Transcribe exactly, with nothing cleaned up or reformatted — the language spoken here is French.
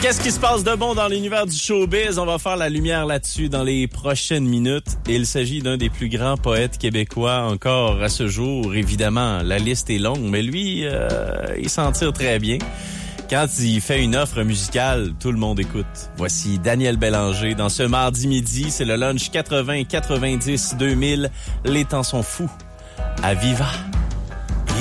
Qu'est-ce qui se passe de bon dans l'univers du showbiz? On va faire la lumière là-dessus dans les prochaines minutes. Et il s'agit d'un des plus grands poètes québécois encore à ce jour. Évidemment, la liste est longue, mais lui, euh, il s'en tire très bien. Quand il fait une offre musicale, tout le monde écoute. Voici Daniel Bélanger dans ce mardi midi. C'est le lunch quatre-vingts, quatre-vingt-dix, deux mille. Les temps sont fous. À Viva!